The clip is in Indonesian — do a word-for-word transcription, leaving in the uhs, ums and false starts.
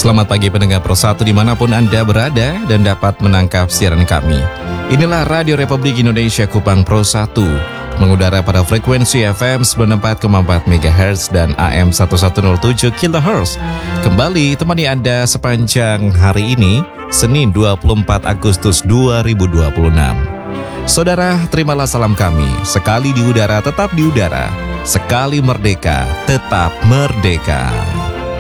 Selamat pagi pendengar Pro satu dimanapun Anda berada dan dapat menangkap siaran kami. Inilah Radio Republik Indonesia Kupang Pro satu, mengudara pada frekuensi F M sembilan puluh empat koma empat megahertz dan A M seribu seratus tujuh kilohertz. Kembali temani Anda sepanjang hari ini, Senin dua puluh empat Agustus dua ribu dua puluh enam. Saudara, terimalah salam kami. Sekali di udara, tetap di udara. Sekali merdeka, tetap merdeka.